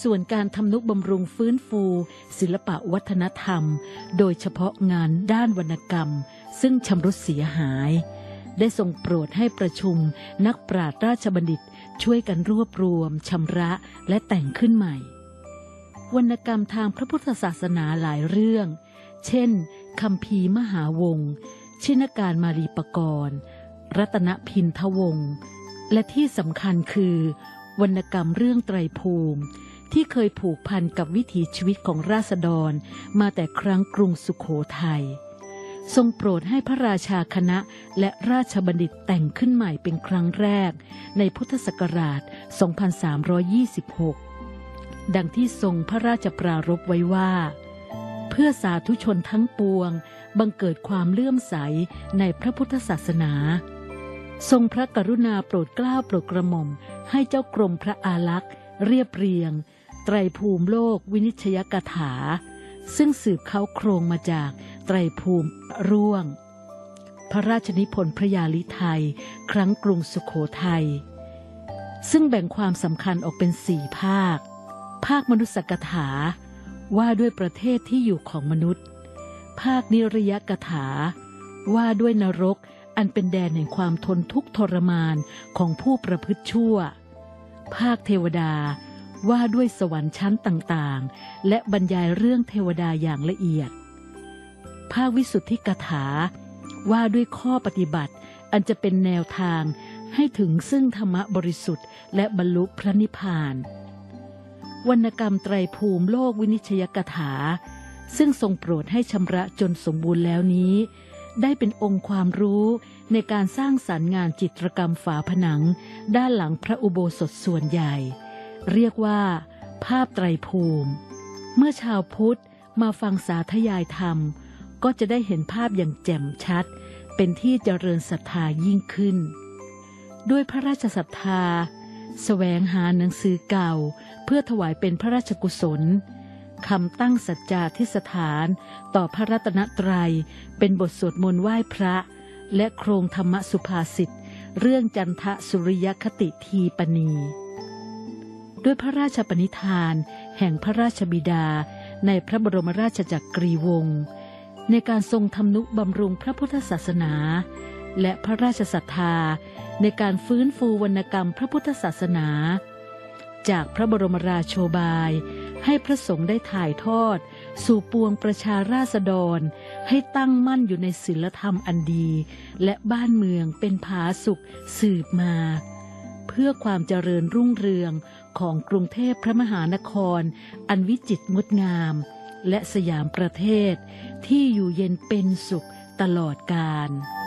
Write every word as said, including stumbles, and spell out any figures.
ส่วนการทำนุบำรุงฟื้นฟูศิลปะวัฒนธรรมโดยเฉพาะงานด้านวรรณกรรมซึ่งชำรุดเสียหายได้ทรงโปรดให้ประชุมนักปราชญ์ราชบัณฑิตช่วยกันรวบรวมชำระและแต่งขึ้นใหม่วรรณกรรมทางพระพุทธศาสนาหลายเรื่องเช่นคัมภีร์มหาวงศ์ชินการมาลีปกรณ์รัตนพินทวงศ์และที่สำคัญคือวรรณกรรมเรื่องไตรภูมิที่เคยผูกพันกับวิถีชีวิตของราษฎรมาแต่ครั้งกรุงสุโขทัยทรงโปรดให้พระราชาคณะและราชบัณฑิตแต่งขึ้นใหม่เป็นครั้งแรกในพุทธศักราช สองพันสามร้อยยี่สิบหก ดังที่ทรงพระราชปรารภไว้ว่าเพื่อสาธุชนทั้งปวงบังเกิดความเลื่อมใสในพระพุทธศาสนาทรงพระกรุณาโปรดเกล้าโปรดกระหม่อมให้เจ้ากรมพระอารักษ์เรียบเรียงไตรภูมิโลกวินิจฉัยกถาซึ่งสืบเข้าโครงมาจากไตรภูมิร่วงพระราชนิพนธ์พระยาลิไทยครั้งกรุงสุโขทัยซึ่งแบ่งความสำคัญออกเป็นสี่ภาคภาคมนุษยกถาว่าด้วยประเทศที่อยู่ของมนุษย์ภาคนิรยกถาว่าด้วยนรกอันเป็นแดนแห่งความทนทุกข์ทรมานของผู้ประพฤติชั่วภาคเทวดาว่าด้วยสวรรค์ชั้นต่างๆและบรรยายเรื่องเทวดาอย่างละเอียดภาควิสุทธิกถาว่าด้วยข้อปฏิบัติอันจะเป็นแนวทางให้ถึงซึ่งธรรมบริสุทธิ์และบรรลุพระนิพพานวรรณกรรมไตรภูมิโลกวินิจฉัยกถาซึ่งทรงโปรดให้ชำระจนสมบูรณ์แล้วนี้ได้เป็นองค์ความรู้ในการสร้างสรรค์งานจิตรกรรมฝาผนังด้านหลังพระอุโบสถส่วนใหญ่เรียกว่าภาพไตรภูมิเมื่อชาวพุทธมาฟังสาธยายธรรมก็จะได้เห็นภาพอย่างแจ่มชัดเป็นที่เจริญศรัทธายิ่งขึ้นด้วยพระราชศรัทธาแสวงหาหนังสือเก่าเพื่อถวายเป็นพระราชกุศลคำตั้งสัจจาธิสถานต่อพระรัตนตรัยเป็นบทสวดมนต์ไหว้พระและโครงธรรมสุภาษิตเรื่องจันทสุริยคติทีปณีด้วยพระราชปณิธานแห่งพระราชบิดาในพระบรมราชจักรีวงศ์ในการทรงทำนุบำรุงพระพุทธศาสนาและพระราชศรัทธาในการฟื้นฟูวรรณกรรมพระพุทธศาสนาจากพระบรมราโชบายให้พระสงฆ์ได้ถ่ายทอดสู่ปวงประชาราษฎรให้ตั้งมั่นอยู่ในศีลธรรมอันดีและบ้านเมืองเป็นผาสุกสืบมาเพื่อความเจริญรุ่งเรืองของกรุงเทพพระมหานครอันวิจิตรงดงามและสยามประเทศที่อยู่เย็นเป็นสุขตลอดกาล